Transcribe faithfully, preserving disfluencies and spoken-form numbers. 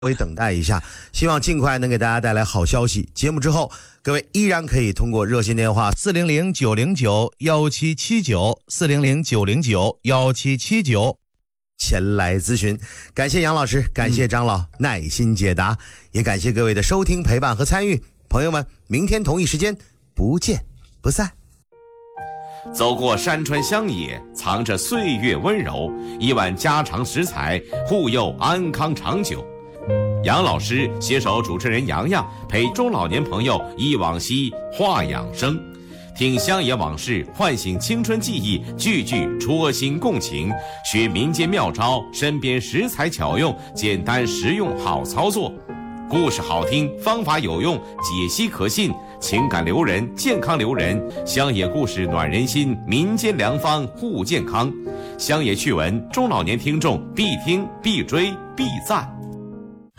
微等待一下，希望尽快能给大家带来好消息。节目之后，各位依然可以通过热线电话四零零九零九幺七七九四零零九零九幺七七九前来咨询。感谢杨老师，感谢张老、嗯、耐心解答，也感谢各位的收听、陪伴和参与。朋友们，明天同一时间不见不散。 走过山川乡野，藏着岁月温柔，一碗家常食材，护佑安康长久。杨老师携手主持人洋洋，陪中老年朋友忆往昔，话养生，听乡野往事，唤醒青春记忆，句句戳心共情，学民间妙招，身边食材巧用，简单实用好操作。故事好听，方法有用，解析可信，情感留人，健康留人。乡野故事暖人心，民间良方护健康。乡野趣闻，中老年听众必听必追必赞。